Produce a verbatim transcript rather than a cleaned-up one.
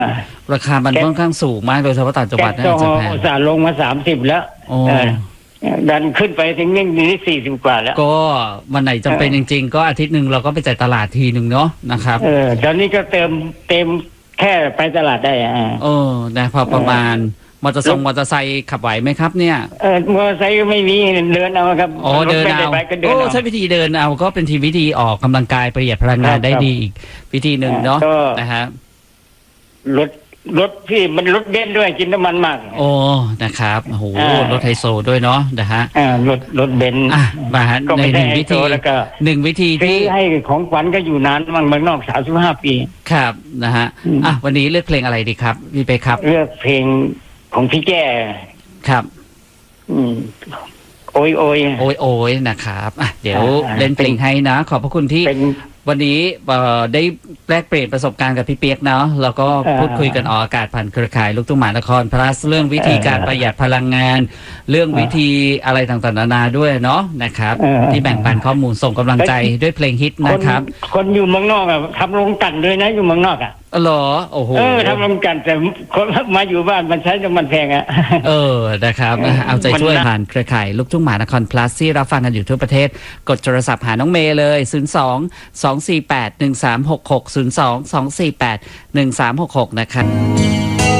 ราคามันค่อนข้างสูงมากโดยเฉพาะต่างจังหวัดน่าจะแพงอุตสาห์ลงมาสามสิบแล้วดันขึ้นไปถึงนี่นี่สี่สิบกว่าแล้วก็วันไหนจำเป็นจริงๆก็อาทิตย์หนึ่งเราก็ไปจ่ายตลาดทีหนึ่งเนาะนะครับเออตอนนี้ก็เติมเต็มแค่ไปตลาดได้อ่าเออนะพอประมาณมอเตอร์ไซค์มอเตอร์ไซค์ขับไหวไหมครับเนี่ยเออมอเตอร์ไซค์ไม่มีเดินเอาครับอ๋อเดินเอาโอ้ใช้วิธีเดินเอาก็เป็นทีวิธีออกกำลังกายประหยัดพลังงานได้ดีอีกวิธีหนึ่งเนาะนะฮะรถรถพี่มันรถเบนซ์ด้วยกินน้ำมันมากโอ้นะครับโอ้โหรถไฮโซด้วยเนาะนะฮะอ่ารถรถเบนซ์อ่ะมาในหนึ่งวิธีแล้วก็หนึ่งวิธีที่ให้ของขวัญก็อยู่นานมันเมืองนอกสามสิบห้าปีครับนะฮะอ่ะวันนี้เลือกเพลงอะไรดีครับพี่เป๊กครับเลือกเพลงของพี่แก่ครับอืมโอ้ยโอ้ยโอ้ยโอ้ยนะครับอ่ะเดี๋ยวเล่นเพลงให้นะขอบพระคุณที่วันนี้ได้แลกเปลี่ยนประสบการณ์กับพี่เปียกเนาะแล้วก็พูดคุยกันออกอากาศผ่านเครือข่ายลูกทุ่งมหานครพลัสเรื่องวิธีการประหยัดพลังงานเรื่องวิธีอะไรต่างๆนานาด้วยเนาะนะครับที่แบ่งปันข้อมูลส่งกำลังใจด้วยเพลงฮิตนะครับคนอยู่เมืองนอกอะทำโรงกลั่นด้วยนะอยู่เมืองนอกอะอ๋อเหรอโอ้โหเออทำโรงกลั่นแต่คนมาอยู่บ้านมันใช้น้ำมันแพงอะเออนะครับเอาใจช่วยผ่านเครือข่ายลูกทุ่งมหานครพลัสที่รับฟังกันอยู่ทั่วประเทศกดโทรศัพท์หาน้องเมย์เลยศูนย์ สอง สอง สี่ แปด หนึ่ง สาม หก หก ศูนย์ สอง สอง สี่ แปด หนึ่ง สาม หก หกนะครับ